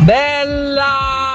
Bella!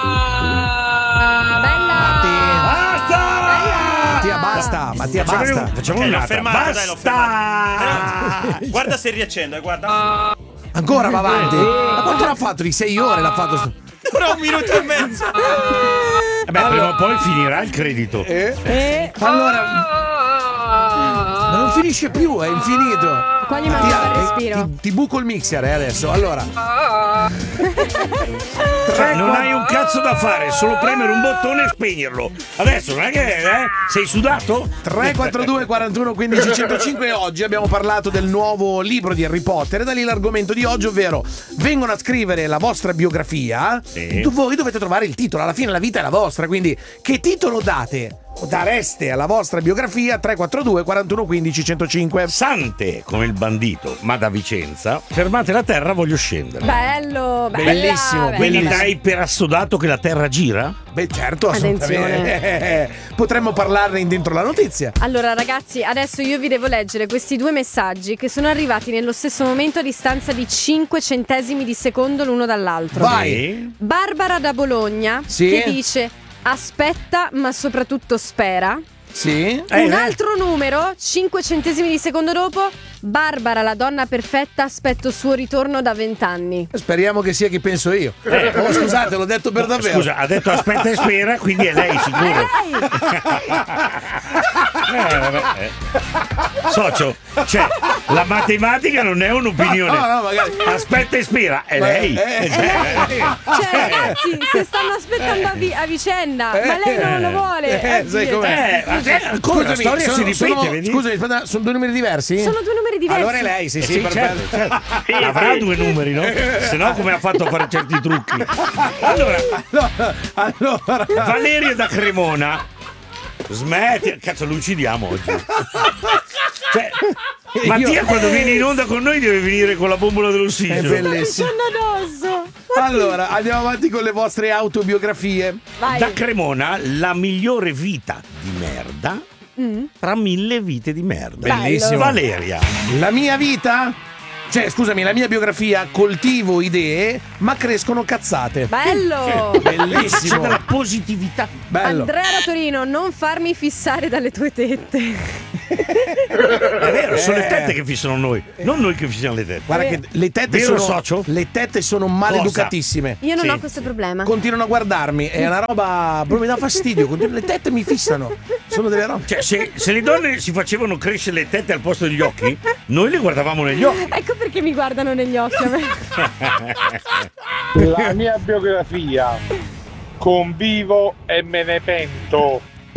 Mattia, basta. Facciamo una fermata, dai, l'ho fermata. Guarda se riaccendo, guarda. Ancora va avanti. Ma quanto l'ha fatto? Di 6 ore l'ha fatto. Però 1 minuto e mezzo. Vabbè, prima o poi finirà il credito. Allora, ma non finisce più, è infinito. Qua gli manca il respiro. Ti buco il mixer adesso. Allora. Cioè, non hai un cazzo da fare, solo premere un bottone e spegnerlo. Adesso non è che sei sudato? 342 41 15 105 e oggi abbiamo parlato del nuovo libro di Harry Potter e da lì l'argomento di oggi, ovvero vengono a scrivere la vostra biografia, voi dovete trovare il titolo, alla fine la vita è la vostra, quindi che titolo date? Dareste alla vostra biografia 342 41 15 105. Sante come il bandito, ma da Vicenza. Fermate la terra, voglio scendere. Bello, bellissimo. Quindi dai per assodato che la terra gira? Beh, certo, assolutamente. Potremmo parlarne in dentro la notizia. Allora ragazzi, adesso io vi devo leggere questi 2 messaggi che sono arrivati nello stesso momento a distanza di 5 centesimi di secondo l'uno dall'altro. Vai. Barbara da Bologna che dice: aspetta, ma soprattutto spera. Sì. Un altro numero, 5 centesimi di secondo dopo. Barbara, la donna perfetta, aspetto suo ritorno da 20 anni. Speriamo che sia chi penso io. Oh, scusate, l'ho detto per davvero. Scusa, ha detto aspetta e spera, quindi è lei sicuro. Vabbè. Socio, cioè, la matematica non è un'opinione. No, magari. Aspetta e spera, è lei. Cioè, ragazzi, se stanno aspettando a vicenda, ma lei non lo vuole. Sai com'è? Ancora la storia si ripete, vedi? Scusami, sono 2 numeri diversi? Sono 2 numeri diversi. Allora è lei, sì, perfetto. Certo. Avrà 2 numeri, no? Se no come ha fatto a fare certi trucchi? Allora. Valerio da Cremona. Smetti, cazzo, lo uccidiamo oggi. Cioè, Mattia quando viene in onda con noi deve venire con la bombola dell'ossigeno. È bellissimo. Allora, andiamo avanti con le vostre autobiografie. Vai. Da Cremona, la migliore vita di merda tra 1000 vite di merda. Bellissimo. Valeria. La mia vita? Cioè, scusami, la mia biografia: coltivo idee, ma crescono cazzate. Bello. Bellissimo. C'è della positività. Bello. Andrea da Torino, non farmi fissare dalle tue tette. È vero, sono le tette che fissano noi, non noi che fissiamo le tette. Guarda che le tette Vero, sono socio? Le tette sono maleducatissime. Io non Sì. ho questo problema. Continuano a guardarmi, è una roba proprio mi dà fastidio. Le tette mi fissano. Sono delle robe. Cioè, se le donne si facevano crescere le tette al posto degli occhi, noi le guardavamo negli occhi. Ecco perché mi guardano negli occhi a me. La mia biografia: convivo e me ne pento.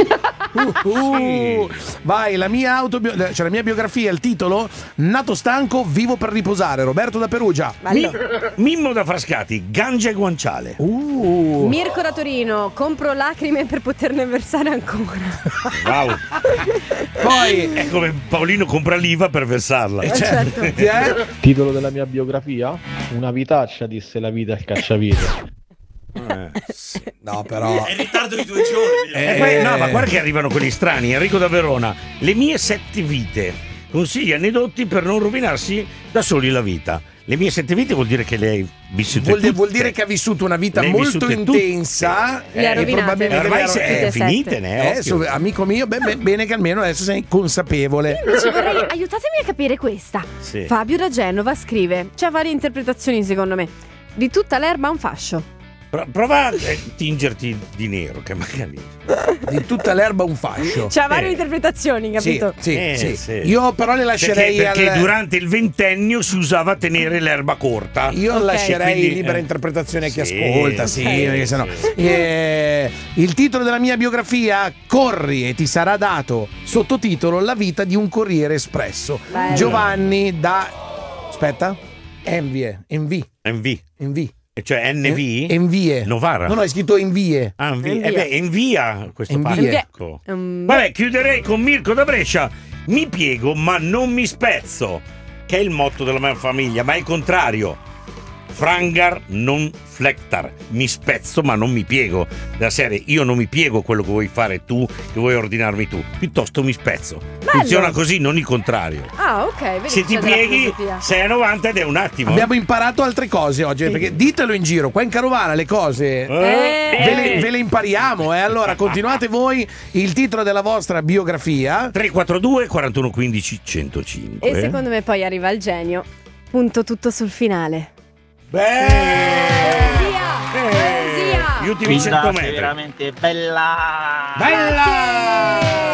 Vai, la mia la mia biografia, il titolo: nato stanco, vivo per riposare. Roberto da Perugia. Mimmo da Frascati, Gangia e guanciale. Mirko da Torino, compro lacrime per poterne versare ancora. Wow. Poi è come Paolino compra l'IVA per versarla. Certo. Titolo della mia biografia: una vitaccia, disse la vita al cacciavite. no, però È in ritardo di 2 giorni. Poi, no, ma guarda che arrivano quelli strani. Enrico da Verona, le mie 7 vite. Consigli aneddoti per non rovinarsi da soli la vita. Le mie 7 vite vuol dire che le hai vissute vuol dire che ha vissuto una vita Le hai molto vissute intensa Le ha e rovinate. probabilmente ormai Tutte è e finite, sette. ne occhio. amico mio, bene che almeno adesso sei consapevole. Invece vorrei, aiutatemi a capire questa. Sì. Fabio da Genova scrive: c'ha varie interpretazioni secondo me. Di tutta l'erba un fascio. Prova a tingerti di nero, che magari. Di tutta l'erba un fascio. C'ha varie interpretazioni, capito? Sì. Sì. Io però le lascerei Perché al... durante il ventennio si usava tenere l'erba corta. Io lascerei Quindi, libera interpretazione a chi sì, ascolta, sì, perché sennò. sì. Il titolo della mia biografia: corri e ti sarà dato. Sottotitolo: la vita di un corriere espresso. Bello. Giovanni da aspetta. Envie. NV. Cioè NV? Envie. Novara. No, è scritto invie. Ah, Invia. invia questo Invia. parco. Vabbè, chiuderei con Mirko da Brescia. Mi piego ma non mi spezzo, che è il motto della mia famiglia, ma è il contrario. Frangar non flectar, mi spezzo ma non mi piego. Della serie, io non mi piego quello che vuoi fare tu, che vuoi ordinarmi tu, piuttosto mi spezzo. Funziona così, non il contrario. Ah, ok. Vedi, Se ti c'è della pieghi filosofia. sei a 90 ed è un attimo. Abbiamo imparato altre cose oggi, perché ditelo in giro, qua in Carovana le cose ve le impariamo. Allora continuate voi il titolo della vostra biografia. 342 41 15 105. E secondo me poi arriva il genio. Punto tutto sul finale. Gli ultimi 100 metri. veramente bella. Bella!